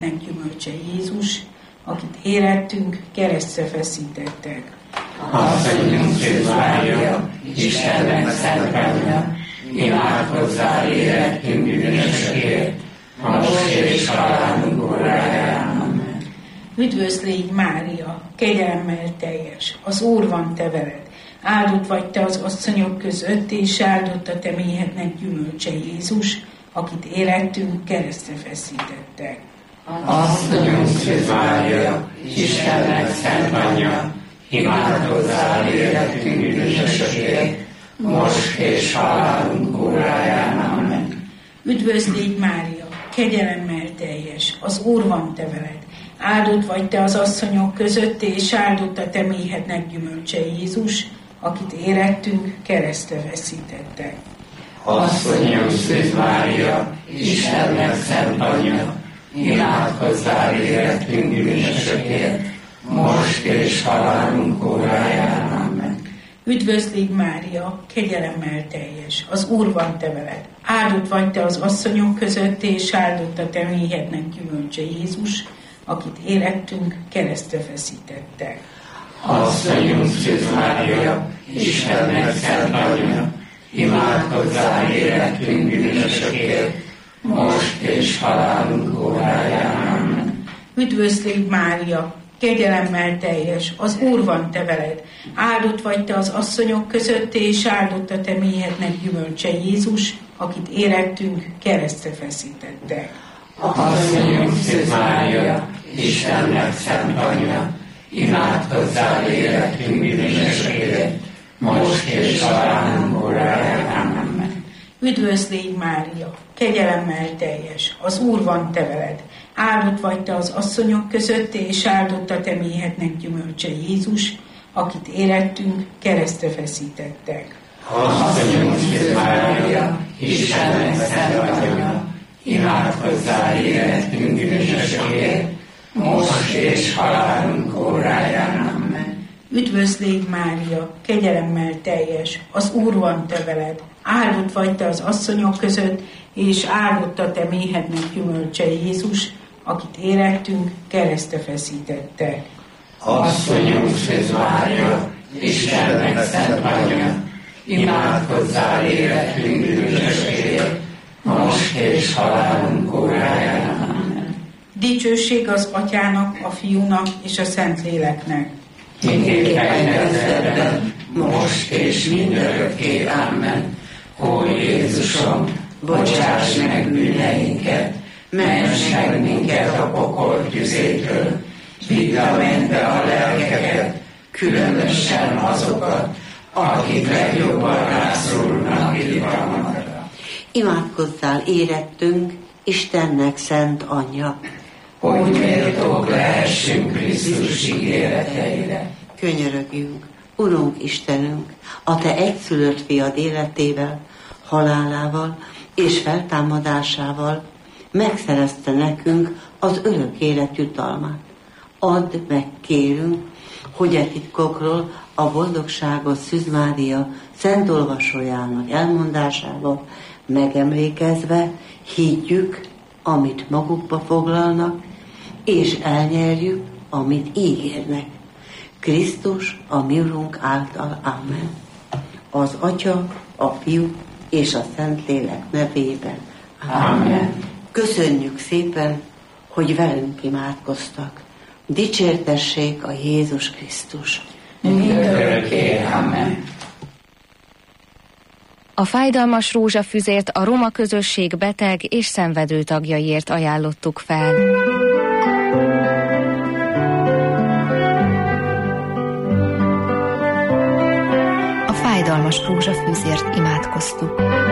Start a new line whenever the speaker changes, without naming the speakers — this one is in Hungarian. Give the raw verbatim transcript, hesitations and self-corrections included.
gyümölcse Jézus, akit érettünk, keresztre feszítettek.
Asszonyunk Szűz Mária, Istennek szent anyja, imádkozzál érettünk bűnösökért, most és halálunk óráján. Amen.
Üdvözl légy Mária, kegyelemmel teljes, az Úr van te veled. Áldott vagy te az asszonyok között, és áldott a te méhednek gyümölcse Jézus, akit érettünk, keresztre feszítettek.
Asszonyunk Szűz Mária, Istennek szent anyja, imádkozzál érettünk bűnösökért, most és halálunk óráján. Amen.
Üdvözl légy Mária, kegyelemmel teljes, az Úr van te veled. Áldott vagy te az asszonyok között, és áldott a te méhednek gyümölcse Jézus, akit érettünk, keresztre feszítettek.
Asszonyunk Szűz Mária, Istennek szent anyja, imádkozzál érettünk bűnösökért, most és halálunk óráján. Amen.
Üdvözl légy Mária, kegyelemmel teljes, az Úr van te veled. Áldott vagy te az asszonyok között, és áldott a te méhednek gyümölcse Jézus, akit érettünk, keresztre feszítettek.
Asszonyunk Szűz Mária, Istennek szent anyja, imádkozzál érettünk bűnösökért, most és halálunk óráján. Amen.
Üdvözl légy Mária, kegyelemmel teljes, az Úr van te veled. Áldott vagy te az asszonyok között, és áldott a te méhednek gyümölcse Jézus, akit érettünk, keresztre feszítettek.
Asszonyunk Szűz Mária, Istennek szent anyja, imádkozzál érettünk bűnösökért, most és halálunk óráján. Amen.
Üdvözl légy Mária, kegyelemmel teljes, az Úr van te veled. Áldott vagy te az asszonyok között, és áldott a te méhednek gyümölcse Jézus, akit érettünk, keresztre feszítettek.
Asszonyunk Szűz Mária, Istennek szent anyja, imádkozzál érettünk bűnösökért, most és halálunk óráján. Amen.
Üdvözl légy Mária, kegyelemmel teljes, az Úr van te veled. Áldott vagy te az asszonyok között, és áldott a te méhednek gyümölcse Jézus, akit érettünk, keresztre feszítettek.
Asszonyunk Szűz Mária, Istennek szent anyja, imádkozzál érettünk bűnösökért, most és halálunk óráján. Amen.
Dicsőség az Atyának, a Fiúnak és a Szentléleknek.
Mindéken kezdetben, most és mindörökké. Amen. Ó Jézusom, bocsáss meg bűneinket, ments meg minket a pokol tüzétől, vidd a mennybe a lelkeket, különösen azokat, akik legjobban rászorulnak irgalmadra.
Imádkozzál érettünk, Istennek szent anyja,
hogy méltók lehessünk Krisztus ígéreteire.
Könyörögjünk, Urunk Istenünk, a te egyszülött fiad életével, halálával és feltámadásával megszerezte nekünk az örök élet jutalmát. Add meg, kérünk, hogy e titkokról a boldogságos Szűz Mária szent olvasójának elmondásával megemlékezve higgyük, amit magukba foglalnak, és elnyerjük, amit ígérnek. Krisztus, a mi Urunk által. Amen. Az Atya, a Fiú és a Szentlélek nevében.
Amen.
Köszönjük szépen, hogy velünk imádkoztak. Dicsértessék a Jézus Krisztus.
Mindörökké. Amen.
A fájdalmas rózsafüzért a roma közösség beteg és szenvedő tagjaiért ajánlottuk fel. A fájdalmas rózsafüzért imádkoztuk.